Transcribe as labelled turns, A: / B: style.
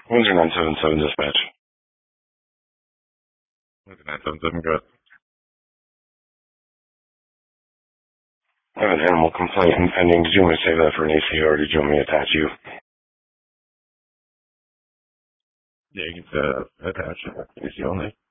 A: Windsor 977 dispatch.
B: Windsor 977, good.
A: I have an animal complaint impending. Did you want me to save that for an AC or did you want me to attach you?
B: Yeah, you can attach AC only.